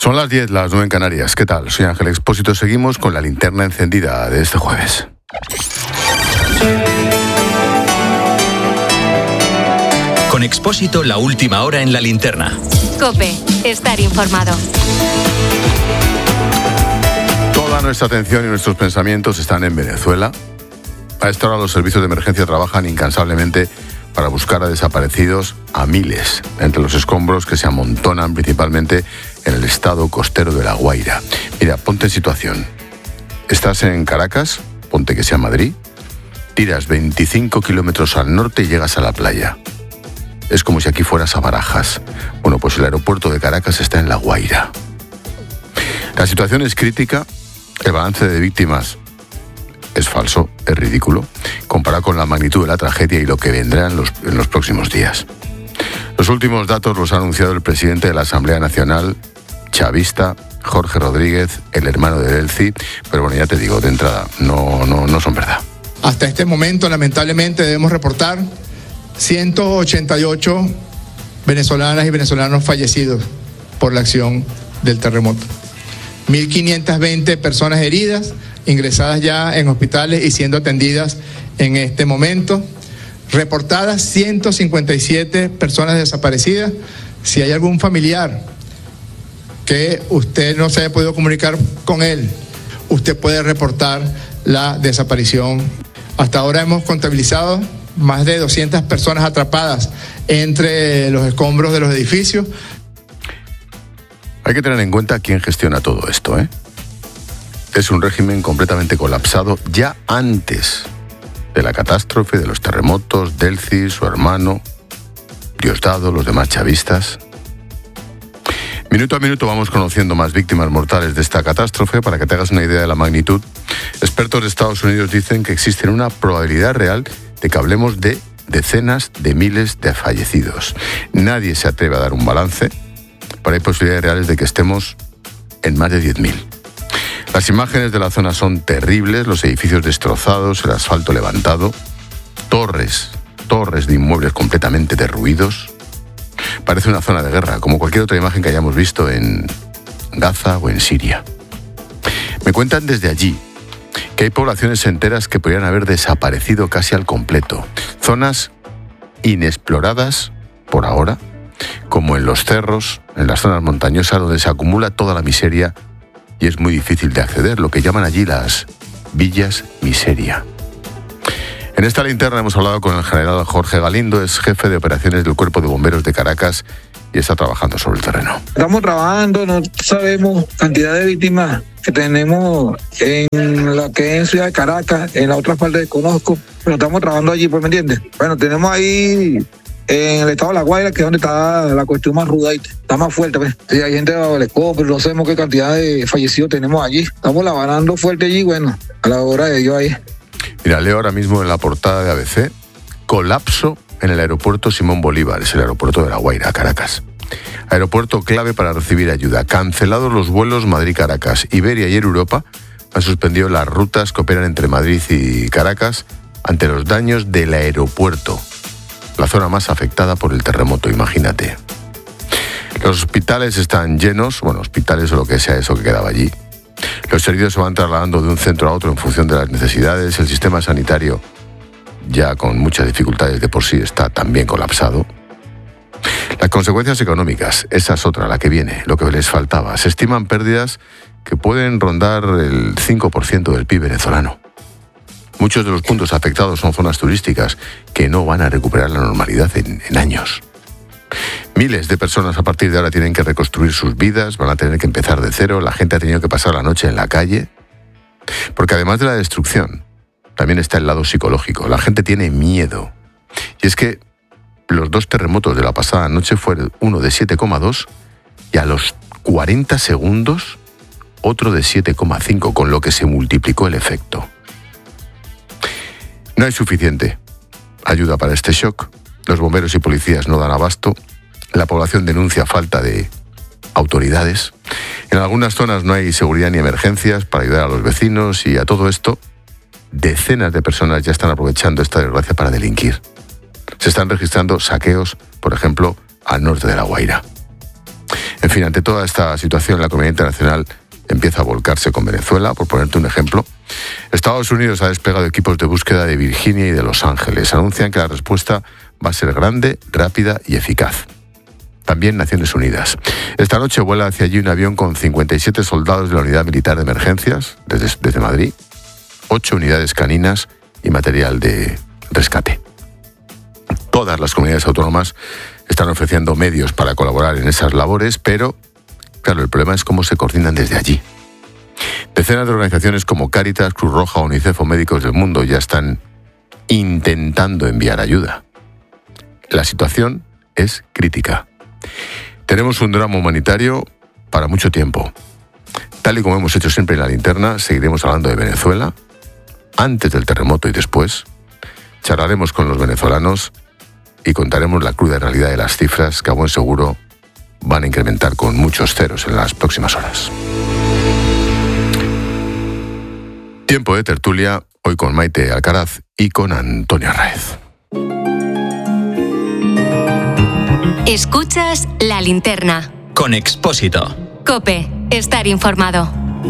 Son las 10, las 9 en Canarias. ¿Qué tal? Soy Ángel Expósito. Seguimos con la linterna encendida de este jueves. Con Expósito, la última hora en la linterna. COPE, estar informado. Toda nuestra atención y nuestros pensamientos están en Venezuela. A esta hora los servicios de emergencia trabajan incansablemente para buscar a desaparecidos a miles entre los escombros que se amontonan principalmente en el estado costero de La Guaira. Mira, ponte en situación. Estás en Caracas, ponte que sea Madrid, tiras 25 kilómetros al norte y llegas a la playa. Es como si aquí fueras a Barajas. Bueno, pues el aeropuerto de Caracas está en La Guaira. La situación es crítica, el balance de víctimas es falso, es ridículo, comparado con la magnitud de la tragedia y lo que vendrá en los próximos días. Los últimos datos los ha anunciado el presidente de la Asamblea Nacional chavista, Jorge Rodríguez, el hermano de Delcy, pero bueno, ya te digo, de entrada, no son verdad. Hasta este momento, lamentablemente, debemos reportar 188 venezolanas y venezolanos fallecidos por la acción del terremoto. 1.520 personas heridas, ingresadas ya en hospitales y siendo atendidas en este momento. Reportadas 157 personas desaparecidas. Si hay algún familiar que usted no se haya podido comunicar con él, usted puede reportar la desaparición. Hasta ahora hemos contabilizado más de 200 personas atrapadas entre los escombros de los edificios. Hay que tener en cuenta quién gestiona todo esto, ¿eh? Es un régimen completamente colapsado ya antes de la catástrofe, de los terremotos, Delcy, su hermano, Diosdado, los demás chavistas. Minuto a minuto vamos conociendo más víctimas mortales de esta catástrofe. Para que te hagas una idea de la magnitud, expertos de Estados Unidos dicen que existe una probabilidad real de que hablemos de decenas de miles de fallecidos. Nadie se atreve a dar un balance, pero hay posibilidades reales de que estemos en más de 10.000. Las imágenes de la zona son terribles, los edificios destrozados, el asfalto levantado, torres de inmuebles completamente derruidos. Parece una zona de guerra, como cualquier otra imagen que hayamos visto en Gaza o en Siria. Me cuentan desde allí que hay poblaciones enteras que podrían haber desaparecido casi al completo. Zonas inexploradas por ahora, como en los cerros, en las zonas montañosas donde se acumula toda la miseria y es muy difícil de acceder, lo que llaman allí las villas miseria. En esta linterna hemos hablado con el general Jorge Galindo, es jefe de operaciones del Cuerpo de Bomberos de Caracas y está trabajando sobre el terreno. Estamos trabajando, no sabemos cantidad de víctimas que tenemos en la que es en Ciudad de Caracas, en la otra parte desconozco, pero estamos trabajando allí, pues, ¿me entiendes? Bueno, tenemos ahí en el estado de La Guaira, que es donde está la cuestión más ruda, está más fuerte, ¿ves? Sí, hay gente bajo el escopo, pero no sabemos qué cantidad de fallecidos tenemos allí. Estamos lavanando fuerte allí, bueno, a la hora de ello ahí. Mira, leo ahora mismo en la portada de ABC, colapso en el aeropuerto Simón Bolívar, es el aeropuerto de La Guaira, Caracas. Aeropuerto clave para recibir ayuda. Cancelados los vuelos Madrid-Caracas. Iberia y Air Europa han suspendido las rutas que operan entre Madrid y Caracas ante los daños del aeropuerto, la zona más afectada por el terremoto, imagínate. Los hospitales están llenos, bueno, hospitales o lo que sea eso que quedaba allí. Los heridos se van trasladando de un centro a otro en función de las necesidades. El sistema sanitario, ya con muchas dificultades de por sí, está también colapsado. Las consecuencias económicas, esa es otra, la que viene, lo que les faltaba. Se estiman pérdidas que pueden rondar el 5% del PIB venezolano. Muchos de los puntos afectados son zonas turísticas que no van a recuperar la normalidad en años. Miles de personas a partir de ahora tienen que reconstruir sus vidas, van a tener que empezar de cero, la gente ha tenido que pasar la noche en la calle. Porque además de la destrucción, también está el lado psicológico. La gente tiene miedo. Y es que los dos terremotos de la pasada noche fueron uno de 7,2 y a los 40 segundos otro de 7,5, con lo que se multiplicó el efecto. No hay suficiente ayuda para este shock. Los bomberos y policías no dan abasto. La población denuncia falta de autoridades. En algunas zonas no hay seguridad ni emergencias para ayudar a los vecinos y a todo esto, decenas de personas ya están aprovechando esta desgracia para delinquir. Se están registrando saqueos, por ejemplo, al norte de La Guaira. En fin, En fin, ante toda esta situación, la comunidad internacional empieza a volcarse con Venezuela, por ponerte un ejemplo. Estados Unidos ha desplegado equipos de búsqueda de Virginia y de Los Ángeles. Anuncian que la respuesta va a ser grande, rápida y eficaz. También Naciones Unidas. Esta noche vuela hacia allí un avión con 57 soldados de la Unidad Militar de Emergencias, desde Madrid, 8 unidades caninas y material de rescate. Todas las comunidades autónomas están ofreciendo medios para colaborar en esas labores, pero, claro, el problema es cómo se coordinan desde allí. Decenas de organizaciones como Cáritas, Cruz Roja, UNICEF o Médicos del Mundo ya están intentando enviar ayuda. La situación es crítica. Tenemos un drama humanitario para mucho tiempo. Tal y como hemos hecho siempre en La Linterna, seguiremos hablando de Venezuela, antes del terremoto y después. Charlaremos con los venezolanos y contaremos la cruda realidad de las cifras que a buen seguro van a incrementar con muchos ceros en las próximas horas. Tiempo de tertulia, hoy con Maite Alcaraz y con Antonio Arráez. Escuchas La Linterna. Con Expósito. COPE. Estar informado.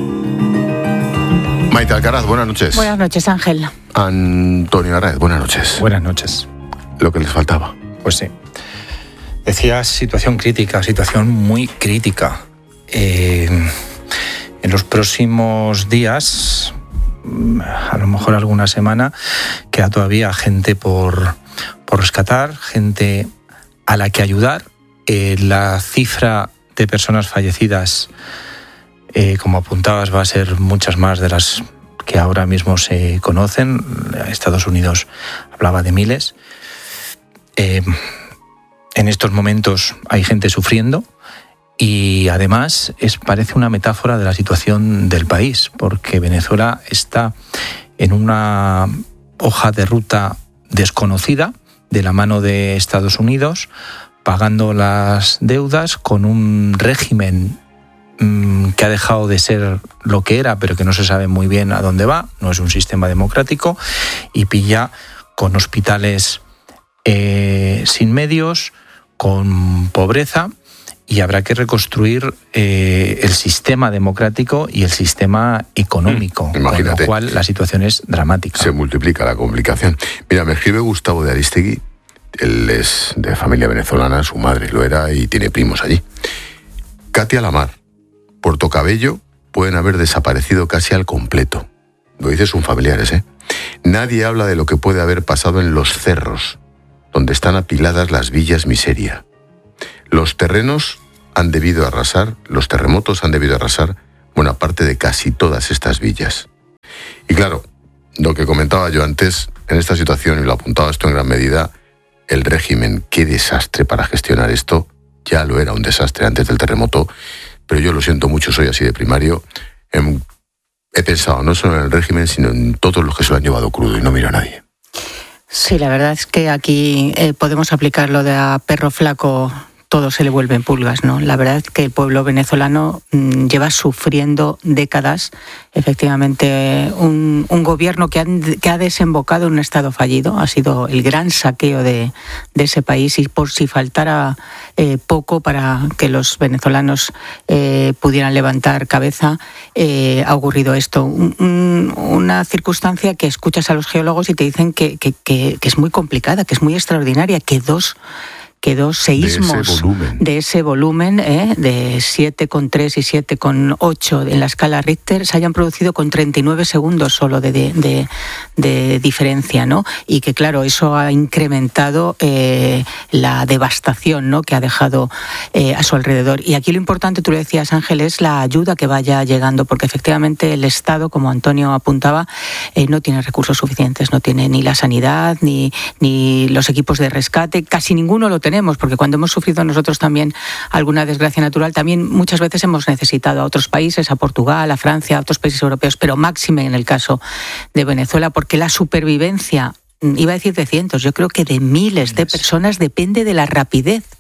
Maite Alcaraz, buenas noches. Buenas noches, Ángel. Antonio Arráez, buenas noches. Buenas noches. Lo que les faltaba. Pues sí. Decías situación crítica, situación muy crítica. En los próximos días, a lo mejor alguna semana, queda todavía gente por rescatar, gente a la que ayudar. La cifra de personas fallecidas, como apuntabas, va a ser muchas más de las que ahora mismo se conocen. Estados Unidos hablaba de miles. En estos momentos hay gente sufriendo y además parece una metáfora de la situación del país, porque Venezuela está en una hoja de ruta desconocida de la mano de Estados Unidos, pagando las deudas con un régimen que ha dejado de ser lo que era, pero que no se sabe muy bien a dónde va, no es un sistema democrático, y pilla con hospitales sin medios, con pobreza, y habrá que reconstruir el sistema democrático y el sistema económico, Imagínate. con lo cual la situación es dramática. Se multiplica la complicación. Mira, me escribe Gustavo de Aristegui, él es de familia venezolana, su madre lo era y tiene primos allí. Katia Lamar, Puerto Cabello pueden haber desaparecido casi al completo. Lo dicen sus familiares, ¿eh? Nadie habla de lo que puede haber pasado en Los Cerros, donde están apiladas las villas miseria. Los terremotos han debido arrasar buena parte de casi todas estas villas. Y claro, lo que comentaba yo antes, en esta situación, y lo apuntaba esto en gran medida, el régimen, qué desastre para gestionar esto. Ya lo era un desastre antes del terremoto, pero yo lo siento mucho, soy así de primario. He pensado no solo en el régimen, sino en todos los que se lo han llevado crudo y no miro a nadie. Sí, la verdad es que aquí podemos aplicar lo de a perro flaco todo se le vuelven pulgas, ¿no? La verdad es que el pueblo venezolano lleva sufriendo décadas, efectivamente, un gobierno que ha desembocado en un estado fallido. Ha sido el gran saqueo de ese país, y por si faltara poco para que los venezolanos pudieran levantar cabeza, ha ocurrido esto. Una circunstancia que escuchas a los geólogos y te dicen que es muy complicada, que es muy extraordinaria, que dos seísmos de ese volumen, de 7,3 y 7,8 en la escala Richter, se hayan producido con 39 segundos solo de diferencia, ¿no? Y que, claro, eso ha incrementado la devastación, ¿no?, que ha dejado a su alrededor. Y aquí lo importante, tú lo decías, Ángel, es la ayuda que vaya llegando, porque efectivamente el Estado, como Antonio apuntaba, no tiene recursos suficientes, no tiene ni la sanidad, ni los equipos de rescate, casi ninguno lo tenemos, porque cuando hemos sufrido nosotros también alguna desgracia natural, también muchas veces hemos necesitado a otros países, a Portugal, a Francia, a otros países europeos, pero máxime en el caso de Venezuela, porque la supervivencia, iba a decir de cientos, yo creo que de miles de personas, depende de la rapidez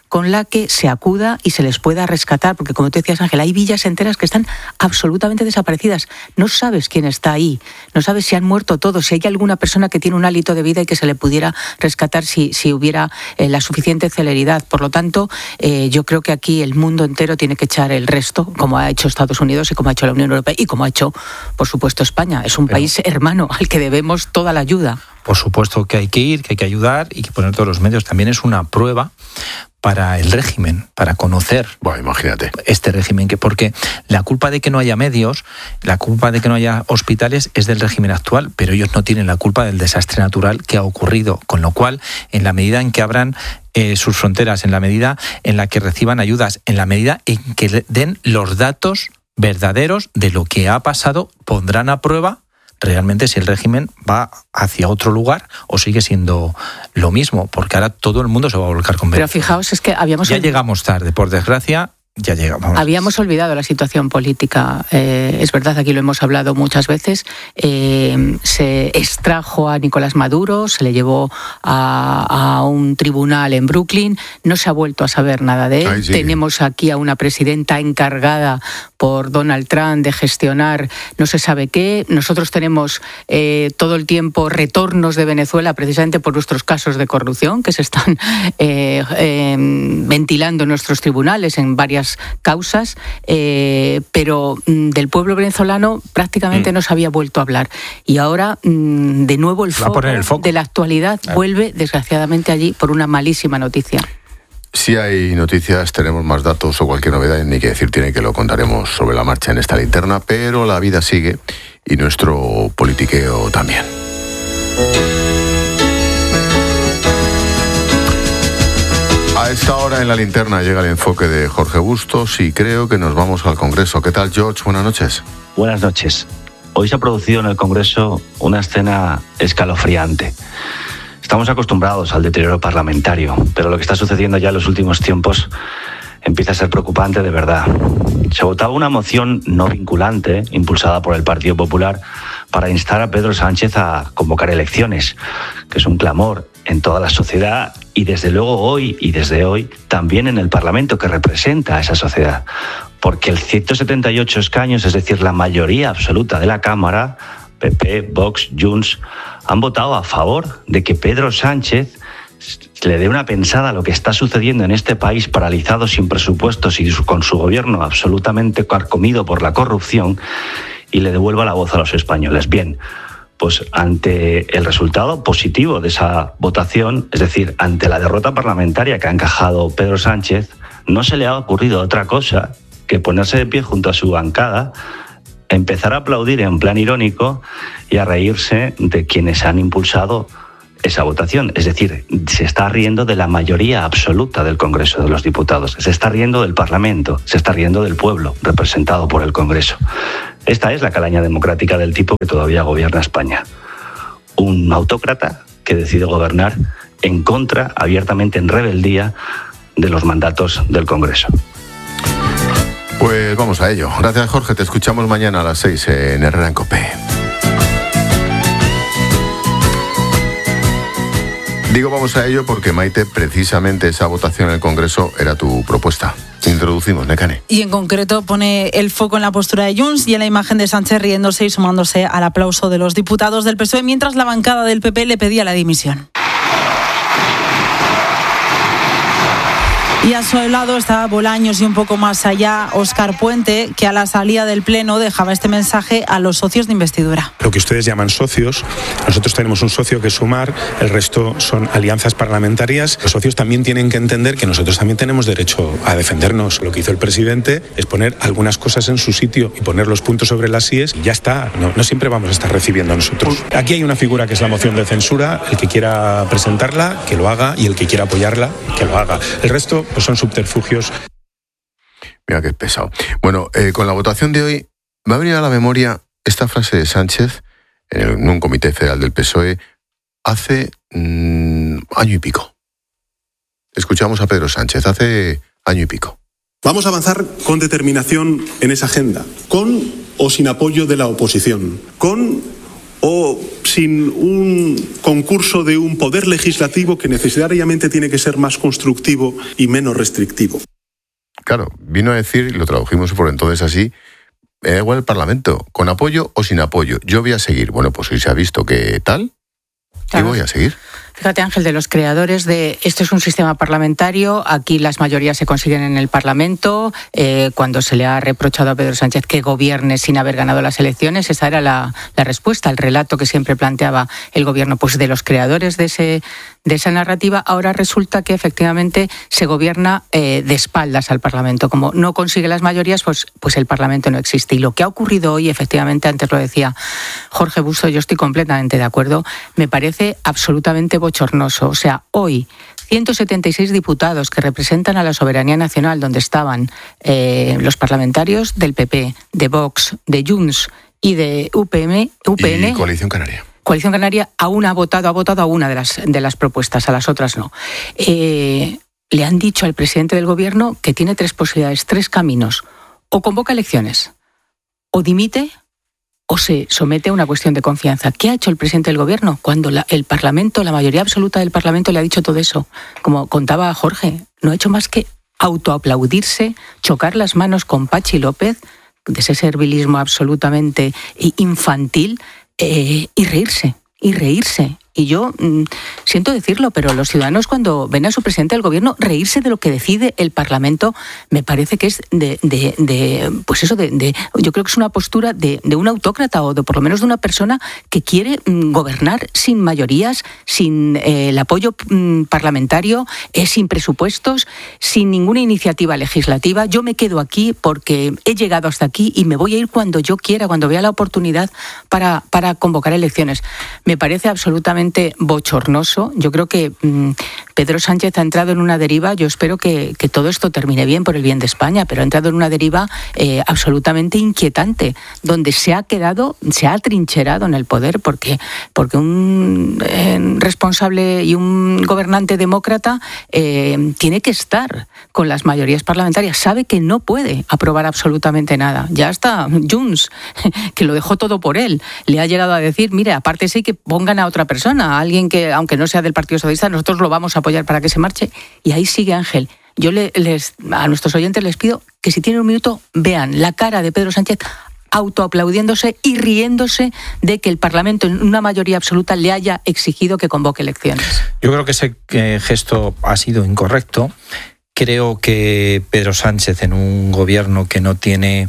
con la que se acuda y se les pueda rescatar, porque como tú decías, Ángel, hay villas enteras que están absolutamente desaparecidas. No sabes quién está ahí, no sabes si han muerto todos, si hay alguna persona que tiene un hálito de vida y que se le pudiera rescatar si hubiera la suficiente celeridad. Por lo tanto, yo creo que aquí el mundo entero tiene que echar el resto, como ha hecho Estados Unidos y como ha hecho la Unión Europea y como ha hecho, por supuesto, España. Es un país hermano al que debemos toda la ayuda. Por supuesto que hay que ir, que hay que ayudar y que poner todos los medios. También es una prueba para el régimen, para conocer imagínate este régimen, porque la culpa de que no haya medios, la culpa de que no haya hospitales es del régimen actual, pero ellos no tienen la culpa del desastre natural que ha ocurrido, con lo cual, en la medida en que abran sus fronteras, en la medida en la que reciban ayudas, en la medida en que den los datos verdaderos de lo que ha pasado, pondrán a prueba realmente si el régimen va hacia otro lugar o sigue siendo lo mismo, porque ahora todo el mundo se va a volcar con Venezuela. Pero fijaos, es que llegamos tarde, por desgracia. Ya llegamos. Habíamos olvidado la situación política. Es verdad, aquí lo hemos hablado muchas veces. Se extrajo a Nicolás Maduro, se le llevó a un tribunal en Brooklyn. No se ha vuelto a saber nada de él. Tenemos aquí a una presidenta encargada por Donald Trump de gestionar no se sabe qué. Nosotros tenemos todo el tiempo retornos de Venezuela precisamente por nuestros casos de corrupción que se están ventilando en nuestros tribunales en varias causas, pero del pueblo venezolano prácticamente no se había vuelto a hablar. Y ahora, de nuevo, el foco de la actualidad vuelve, desgraciadamente, allí por una malísima noticia. Si hay noticias, tenemos más datos o cualquier novedad, ni que decir tiene, que lo contaremos sobre la marcha en esta linterna, pero la vida sigue y nuestro politiqueo también. A esta hora en la linterna llega el enfoque de Jorge Bustos y creo que nos vamos al Congreso. ¿Qué tal, George? Buenas noches. Buenas noches. Hoy se ha producido en el Congreso una escena escalofriante. Estamos acostumbrados al deterioro parlamentario, pero lo que está sucediendo ya en los últimos tiempos empieza a ser preocupante de verdad. Se votaba una moción no vinculante, impulsada por el Partido Popular, para instar a Pedro Sánchez a convocar elecciones, que es un clamor en toda la sociedad y desde luego hoy y desde hoy también en el Parlamento, que representa a esa sociedad. Porque el 178 escaños, es decir, la mayoría absoluta de la Cámara, PP, Vox, Junts, han votado a favor de que Pedro Sánchez le dé una pensada a lo que está sucediendo en este país paralizado, sin presupuestos y con su gobierno absolutamente carcomido por la corrupción, y le devuelva la voz a los españoles. Bien, pues ante el resultado positivo de esa votación, es decir, ante la derrota parlamentaria que ha encajado Pedro Sánchez, no se le ha ocurrido otra cosa que ponerse de pie junto a su bancada, empezar a aplaudir en plan irónico y a reírse de quienes han impulsado esa votación. Es decir, se está riendo de la mayoría absoluta del Congreso de los Diputados, se está riendo del Parlamento, se está riendo del pueblo representado por el Congreso. Esta es la calaña democrática del tipo que todavía gobierna España. Un autócrata que decide gobernar en contra, abiertamente en rebeldía, de los mandatos del Congreso. Pues vamos a ello. Gracias, Jorge. Te escuchamos mañana a las 6 en Herrera en COPE. Digo vamos a ello porque, Maite, precisamente esa votación en el Congreso era tu propuesta. Introducimos, Nekane. Y en concreto pone el foco en la postura de Junts y en la imagen de Sánchez riéndose y sumándose al aplauso de los diputados del PSOE, mientras la bancada del PP le pedía la dimisión. Y a su lado estaba Bolaños y un poco más allá Óscar Puente, que a la salida del Pleno dejaba este mensaje a los socios de investidura. Lo que ustedes llaman socios, nosotros tenemos un socio que es Sumar, el resto son alianzas parlamentarias. Los socios también tienen que entender que nosotros también tenemos derecho a defendernos. Lo que hizo el presidente es poner algunas cosas en su sitio y poner los puntos sobre las íes y ya está. No siempre vamos a estar recibiendo nosotros. Aquí hay una figura que es la moción de censura. El que quiera presentarla, que lo haga, y el que quiera apoyarla, que lo haga. El resto pues son subterfugios. Mira que es pesado. Bueno, con la votación de hoy me ha venido a la memoria esta frase de Sánchez en un comité federal del PSOE hace año y pico. Escuchamos a Pedro Sánchez hace año y pico. Vamos a avanzar con determinación en esa agenda, con o sin apoyo de la oposición, con o sin un concurso de un poder legislativo que necesariamente tiene que ser más constructivo y menos restrictivo. Claro, vino a decir, y lo tradujimos por entonces así, me da igual el Parlamento, con apoyo o sin apoyo, yo voy a seguir. Bueno, pues hoy se ha visto que tal, y voy a seguir. Fíjate, Ángel, de los creadores de esto es un sistema parlamentario, aquí las mayorías se consiguen en el Parlamento, cuando se le ha reprochado a Pedro Sánchez que gobierne sin haber ganado las elecciones, esa era la respuesta, el relato que siempre planteaba el gobierno. Pues de los creadores de esa narrativa, ahora resulta que efectivamente se gobierna de espaldas al Parlamento. Como no consigue las mayorías, pues el Parlamento no existe. Y lo que ha ocurrido hoy, efectivamente, antes lo decía Jorge Busto, yo estoy completamente de acuerdo, me parece absolutamente bochornoso. O sea, hoy 176 diputados que representan a la soberanía nacional, donde estaban los parlamentarios del PP, de Vox, de Junts y de UPN y Coalición Canaria. Coalición Canaria aún ha votado a una de las propuestas, a las otras no. Le han dicho al presidente del gobierno que tiene tres posibilidades, tres caminos. O convoca elecciones, o dimite, o se somete a una cuestión de confianza. ¿Qué ha hecho el presidente del gobierno cuando el Parlamento, la mayoría absoluta del Parlamento le ha dicho todo eso? Como contaba Jorge, no ha hecho más que autoaplaudirse, chocar las manos con Pachi López, de ese servilismo absolutamente infantil, y reírse. Y yo siento decirlo, pero los ciudadanos cuando ven a su presidente del gobierno reírse de lo que decide el Parlamento, me parece que es yo creo que es una postura de un autócrata o por lo menos de una persona que quiere gobernar sin mayorías, sin el apoyo parlamentario, sin presupuestos, sin ninguna iniciativa legislativa. Yo me quedo aquí porque he llegado hasta aquí y me voy a ir cuando yo quiera, cuando vea la oportunidad para convocar elecciones. Me parece absolutamente bochornoso. Yo creo que Pedro Sánchez ha entrado en una deriva. Yo espero que todo esto termine bien por el bien de España, pero ha entrado en una deriva absolutamente inquietante, donde se ha atrincherado en el poder porque un responsable y un gobernante demócrata tiene que estar con las mayorías parlamentarias. Sabe que no puede aprobar absolutamente nada. Ya está Junts, que lo dejó todo por él, le ha llegado a decir, mire, aparte sí que pongan a otra persona, a alguien que, aunque no sea del Partido Socialista, nosotros lo vamos a apoyar para que se marche. Y ahí sigue Ángel. Yo a nuestros oyentes les pido que si tienen un minuto vean la cara de Pedro Sánchez autoaplaudiéndose y riéndose de que el Parlamento en una mayoría absoluta le haya exigido que convoque elecciones. Yo creo que ese gesto ha sido incorrecto. Creo que Pedro Sánchez, en un gobierno que no tiene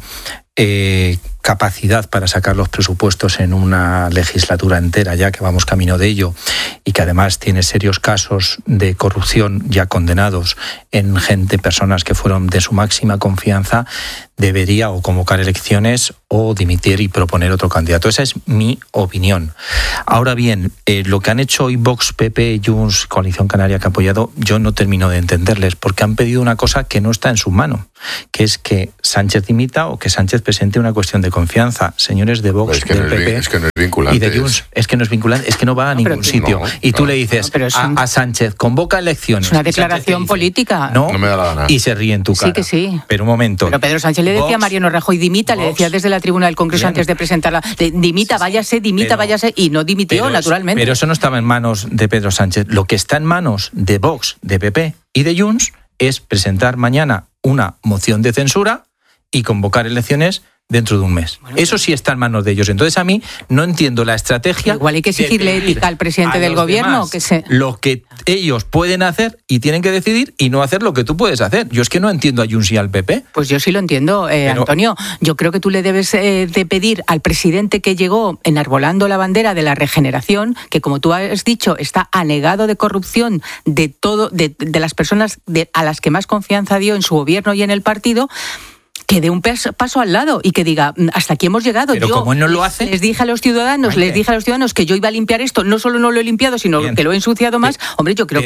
capacidad para sacar los presupuestos en una legislatura entera, ya que vamos camino de ello, y que además tiene serios casos de corrupción ya condenados en personas que fueron de su máxima confianza, debería o convocar elecciones o dimitir y proponer otro candidato. Esa es mi opinión. Ahora bien, lo que han hecho hoy Vox, PP, Junts, Coalición Canaria que ha apoyado, yo no termino de entenderles, porque han pedido una cosa que no está en su mano, que es que Sánchez dimita o que Sánchez presente una cuestión de confianza. Señores de Vox, del PP es que no es vinculante, y de Junts, es que no es vinculante, es que no va a ningún sitio. Y tú le dices a Sánchez, convoca elecciones. Es una declaración política. No me da la gana. Y se ríe en tu cara. Sí que sí. Pero un momento. Pero Pedro Sánchez le decía a Mariano Rajoy, dimita, le decía desde la tribuna del Congreso antes de presentarla, dimita, váyase, y no dimitió, naturalmente. Pero eso no estaba en manos de Pedro Sánchez. Lo que está en manos de Vox, de PP y de Junts es presentar mañana una moción de censura y convocar elecciones dentro de un mes. Bueno, eso sí está en manos de ellos. Entonces a mí no entiendo la estrategia. Igual hay que exigirle ética al presidente del gobierno. Lo que ellos pueden hacer y tienen que decidir y no hacer lo que tú puedes hacer. Yo es que no entiendo a Junts y al PP. Pues yo sí lo entiendo, Antonio. Yo creo que tú le debes de pedir al presidente que llegó enarbolando la bandera de la regeneración, que como tú has dicho, está anegado de corrupción de las personas a las que más confianza dio en su gobierno y en el partido, que dé un paso al lado y que diga, hasta aquí hemos llegado. Pero como él no lo hace, les dije a los ciudadanos que yo iba a limpiar esto, no solo no lo he limpiado, sino que lo he ensuciado más. Hombre, yo creo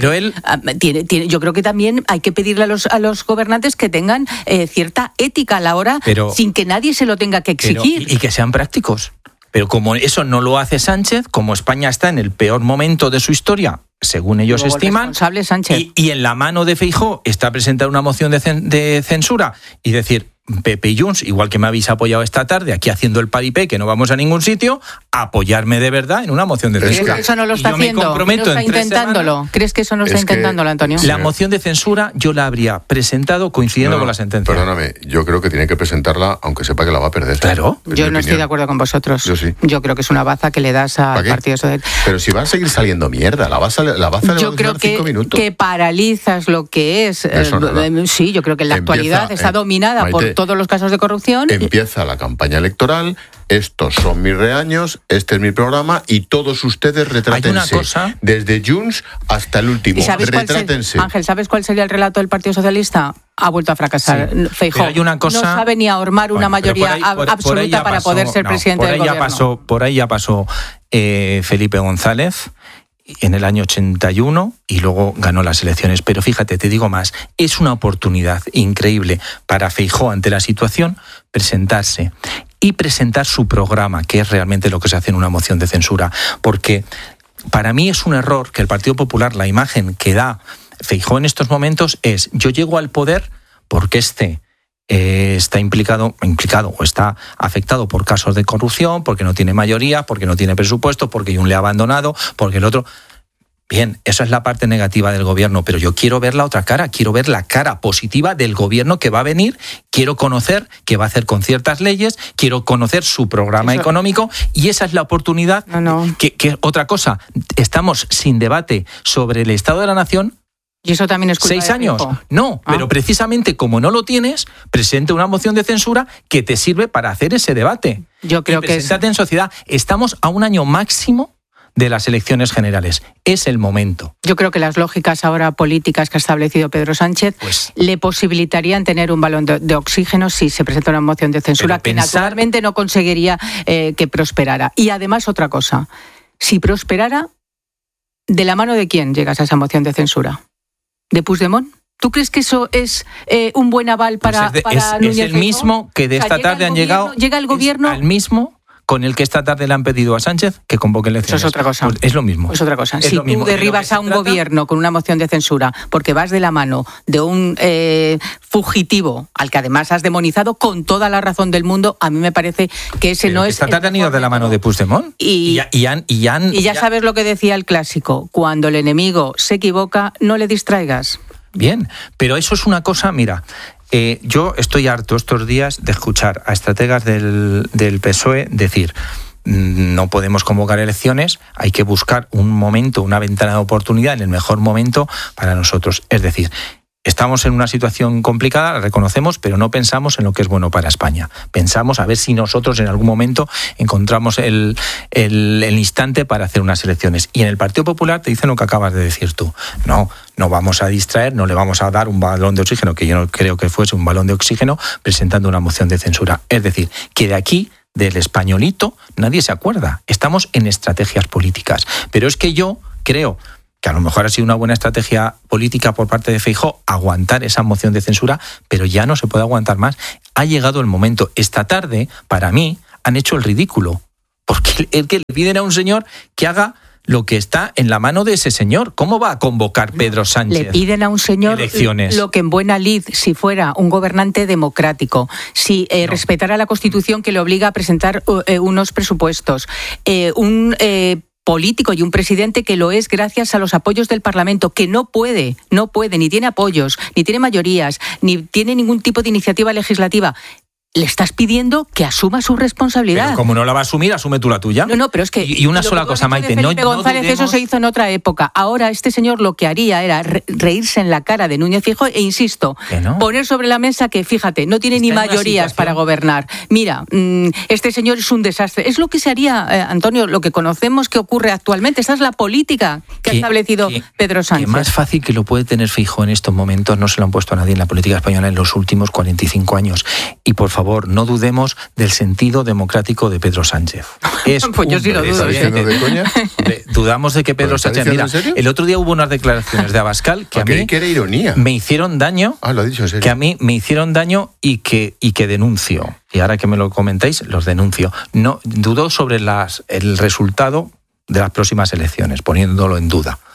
yo creo que también hay que pedirle a los gobernantes que tengan cierta ética a la hora, sin que nadie se lo tenga que exigir. Y que sean prácticos. Pero como eso no lo hace Sánchez, como España está en el peor momento de su historia, según ellos estiman, Sánchez. Y en la mano de Feijóo está presentar una moción de censura y decir, PP y Junts, igual que me habéis apoyado esta tarde aquí haciendo el paripé, que no vamos a ningún sitio, apoyarme de verdad en una moción de censura. ¿Crees que eso no lo está haciendo? ¿No está intentándolo? ¿Crees que eso no está intentándolo, Antonio? La moción de censura yo la habría presentado coincidiendo con la sentencia. Perdóname, yo creo que tiene que presentarla aunque sepa que la va a perder. Claro. Yo no estoy de acuerdo con vosotros. Yo sí. Yo creo que es una baza que le das al Partido Socialista. Pero si va a seguir saliendo mierda, la baza le va yo creo 5 minutos. Que paralizas lo que es. Sí, yo creo que en la actualidad está dominada por todos los casos de corrupción. Empieza la campaña electoral, estos son mis reaños, este es mi programa y todos ustedes retrátense. Desde Junts hasta el último. Retrátense. Ángel, ¿sabes cuál sería el relato del Partido Socialista? Ha vuelto a fracasar. Sí. Feijóo no sabe ni ahormar una mayoría absoluta para poder ser presidente del gobierno. Por ahí ya pasó Felipe González en el año 81 y luego ganó las elecciones. Pero fíjate, te digo más, es una oportunidad increíble para Feijóo ante la situación presentarse y presentar su programa, que es realmente lo que se hace en una moción de censura. Porque para mí es un error que el Partido Popular, la imagen que da Feijóo en estos momentos es: yo llego al poder porque está implicado o está afectado por casos de corrupción, porque no tiene mayoría, porque no tiene presupuesto, porque Junts le ha abandonado, porque el otro... Bien, esa es la parte negativa del gobierno, pero yo quiero ver la otra cara, quiero ver la cara positiva del gobierno que va a venir, quiero conocer qué va a hacer con ciertas leyes, quiero conocer su programa económico y esa es la oportunidad. Que otra cosa, estamos sin debate sobre el Estado de la Nación. Y eso también es culpa 6 años. No, pero precisamente como no lo tienes, presente una moción de censura que te sirve para hacer ese debate. Yo creo que preséntate en sociedad. Estamos a un año máximo de las elecciones generales. Es el momento. Yo creo que las lógicas ahora políticas que ha establecido Pedro Sánchez le posibilitarían tener un balón de oxígeno si se presenta una moción de censura que naturalmente no conseguiría que prosperara. Y además otra cosa, si prosperara, ¿de la mano de quién llegas a esa moción de censura? ¿De Puigdemont? ¿Tú crees que eso es un buen aval para Núñez Feijóo? Es el mismo que de esta tarde han llegado. Llega el gobierno al mismo con el que esta tarde le han pedido a Sánchez que convoque elecciones. Eso es otra cosa. Pues es lo mismo. Es otra cosa. Si tú derribas a un gobierno con una moción de censura porque vas de la mano de un fugitivo al que además has demonizado con toda la razón del mundo, a mí me parece que ese no es... Esta tarde han ido de la mano de Puigdemont. Y ya sabes lo que decía el clásico: cuando el enemigo se equivoca, no le distraigas. Bien, pero eso es una cosa, mira, yo estoy harto estos días de escuchar a estrategas del PSOE decir: no podemos convocar elecciones, hay que buscar un momento, una ventana de oportunidad en el mejor momento para nosotros. Es decir, estamos en una situación complicada, la reconocemos, pero no pensamos en lo que es bueno para España. Pensamos a ver si nosotros en algún momento encontramos el instante para hacer unas elecciones. Y en el Partido Popular te dicen lo que acabas de decir tú. No vamos a distraer, no le vamos a dar un balón de oxígeno, que yo no creo que fuese un balón de oxígeno, presentando una moción de censura. Es decir, que de aquí, del españolito, nadie se acuerda. Estamos en estrategias políticas. Pero es que yo creo que a lo mejor ha sido una buena estrategia política por parte de Feijóo aguantar esa moción de censura, pero ya no se puede aguantar más. Ha llegado el momento. Esta tarde, para mí, han hecho el ridículo, porque el que le piden a un señor que haga lo que está en la mano de ese señor. ¿Cómo va a convocar Pedro Sánchez? Le piden a un señor elecciones? Lo que en buena lid, si fuera un gobernante democrático, si respetara la Constitución que le obliga a presentar unos presupuestos, un político y un presidente que lo es gracias a los apoyos del Parlamento, que no puede, ni tiene apoyos, ni tiene mayorías, ni tiene ningún tipo de iniciativa legislativa. Le estás pidiendo que asuma su responsabilidad. Pero como no la va a asumir, asume tú la tuya. No, pero es que... Y una sola cosa, Maite. Felipe González, eso se hizo en otra época. Ahora este señor lo que haría era reírse en la cara de Núñez Feijóo e, insisto, poner sobre la mesa que, fíjate, no tiene ni mayorías para gobernar. Mira, este señor es un desastre. Es lo que se haría, Antonio, lo que conocemos que ocurre actualmente. Esa es la política que ha establecido Pedro Sánchez. Que más fácil que lo puede tener Feijóo en estos momentos no se lo han puesto a nadie en la política española en los últimos 45 años. Y por favor, no dudemos del sentido democrático de Pedro Sánchez. Pues yo sí lo dudo. ¿De coña? Dudamos de que Pedro Sánchez... Mira, el otro día hubo unas declaraciones de Abascal que a mí que era ironía. Me hicieron daño. Lo ha dicho en serio. Que a mí me hicieron daño y que denuncio. Y ahora que me lo comentáis, los denuncio. No dudo sobre el resultado de las próximas elecciones, poniéndolo en duda.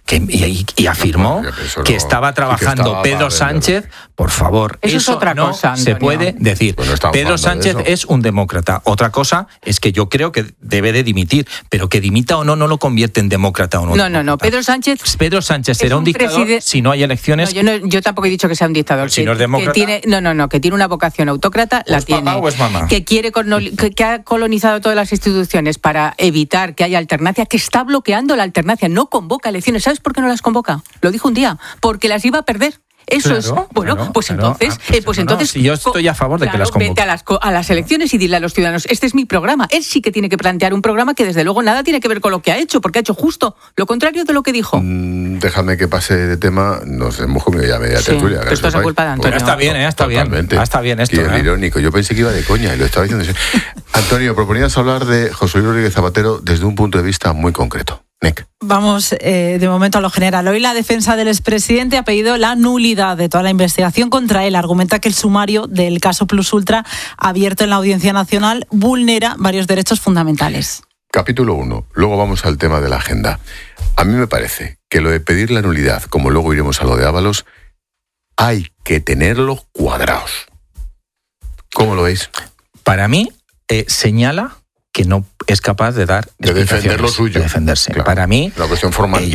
y afirmó que estaba trabajando Pedro Sánchez. Por favor, eso es otra cosa, Antonio. Se puede decir. Pedro Sánchez es un demócrata. Otra cosa es que yo creo que debe de dimitir, pero que dimita o no lo convierte en demócrata o no. No. Pedro Sánchez será un dictador si no hay elecciones. Yo tampoco he dicho que sea un dictador. Si no es demócrata. Que tiene una vocación autócrata, la tiene. ¿Papá o es mamá? Que ha colonizado todas las instituciones para evitar que haya alternancia, que está bloqueando la alternancia, no convoca elecciones. ¿Sabes por qué no las convoca? Lo dijo un día, porque las iba a perder. Eso claro, es. Bueno, claro, pues claro. entonces. Si yo estoy a favor de que las convoque. Vete a las elecciones y dile a los ciudadanos, este es mi programa. Él sí que tiene que plantear un programa que desde luego nada tiene que ver con lo que ha hecho, porque ha hecho justo lo contrario de lo que dijo. Déjame que pase de tema, nos hemos comido ya media tertulia. Pero esto es culpa de Antonio. Está bien, está bien esto. Y es irónico, yo pensé que iba de coña y lo estaba diciendo. Antonio, proponías hablar de José Luis Rodríguez Zapatero desde un punto de vista muy concreto. Vamos de momento a lo general. Hoy la defensa del expresidente ha pedido la nulidad de toda la investigación contra él. Argumenta que el sumario del caso Plus Ultra abierto en la Audiencia Nacional vulnera varios derechos fundamentales. Capítulo 1. Luego vamos al tema de la agenda. A mí me parece que lo de pedir la nulidad, como luego iremos a lo de Ábalos, hay que tenerlo cuadrados. ¿Cómo lo veis? Para mí, señala que no es capaz de dar de defender lo suyo, de defenderse. Claro. Para mí, la cuestión formal.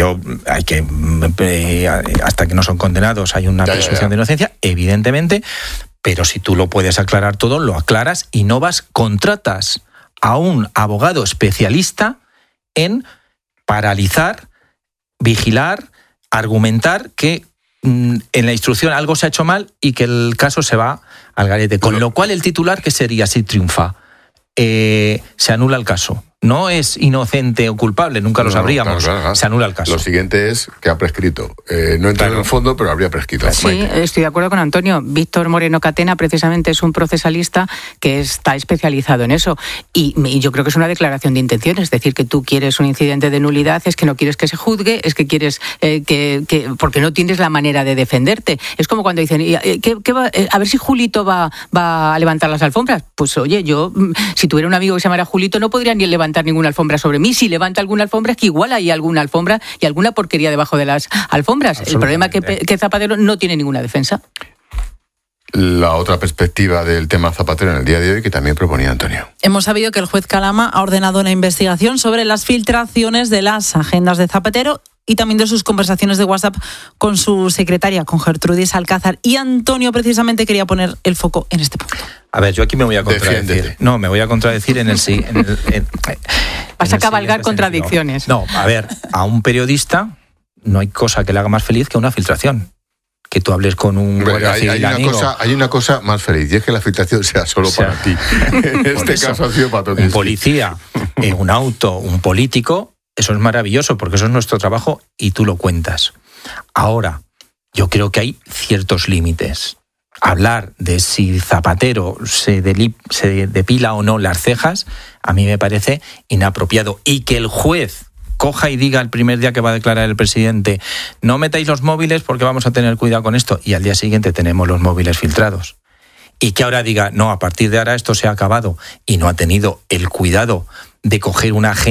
Hasta que no son condenados hay una presunción de inocencia, evidentemente, pero si tú lo puedes aclarar todo, lo aclaras y no contratas a un abogado especialista en paralizar, vigilar, argumentar que en la instrucción algo se ha hecho mal y que el caso se va al garete. Con lo cual el titular, que sería si triunfa, se anula el caso. No es inocente o culpable, nunca lo sabríamos. Claro. Se anula el caso. Lo siguiente es que ha prescrito. No entra en el fondo, pero habría prescrito. Sí, estoy de acuerdo con Antonio. Víctor Moreno Catena precisamente es un procesalista que está especializado en eso. Y yo creo que es una declaración de intenciones. Es decir, que tú quieres un incidente de nulidad, es que no quieres que se juzgue, es que quieres porque no tienes la manera de defenderte. Es como cuando dicen, a ver si Julito va a levantar las alfombras. Pues oye, yo, si tuviera un amigo que se llamara Julito, no podría ni levantar ninguna alfombra sobre mí. Si levanta alguna alfombra, es que igual hay alguna alfombra y alguna porquería debajo de las alfombras. El problema es que Zapatero no tiene ninguna defensa. La otra perspectiva del tema Zapatero en el día de hoy que también proponía Antonio. Hemos sabido que el juez Calama ha ordenado una investigación sobre las filtraciones de las agendas de Zapatero y también de sus conversaciones de WhatsApp con su secretaria, con Gertrudis Alcázar. Y Antonio precisamente quería poner el foco en este punto. A ver, yo aquí me voy a contradecir. Defiéndete. No, me voy a contradecir en el sí. Vas a cabalgar contradicciones. No, a ver, a un periodista no hay cosa que le haga más feliz que una filtración. Que tú hables con un guardia civil amigo. Hay una cosa más feliz, y es que la filtración sea solo para ti. En este caso ha sido para todos. Un policía, un auto, un político, eso es maravilloso, porque eso es nuestro trabajo y tú lo cuentas. Ahora, yo creo que hay ciertos límites. Hablar de si Zapatero se depila o no las cejas, a mí me parece inapropiado. Y que el juez coja y diga el primer día que va a declarar el presidente, no metáis los móviles porque vamos a tener cuidado con esto, y al día siguiente tenemos los móviles filtrados. Y que ahora diga, no, a partir de ahora esto se ha acabado, y no ha tenido el cuidado de coger una agenda